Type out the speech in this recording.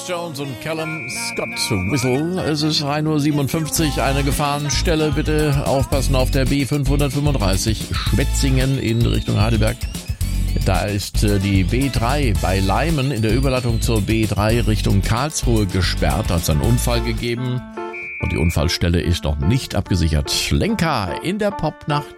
Alex Jones und Callum Scott Whistle. Es ist 1:57 Uhr, eine Gefahrenstelle. Bitte aufpassen auf der B535 Schwetzingen in Richtung Heidelberg. Da ist die B3 bei Leimen in der Überleitung zur B3 Richtung Karlsruhe gesperrt. Da hat es einen Unfall gegeben und die Unfallstelle ist noch nicht abgesichert. Lenka in der Popnacht.